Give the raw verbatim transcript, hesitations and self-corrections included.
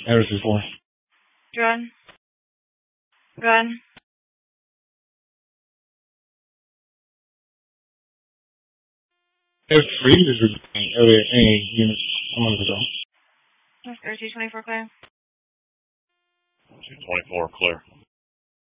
Air two four. Run. Run. Air three is returning earlier any units. I'm on the go. Air two twenty-four clear. two twenty-four clear.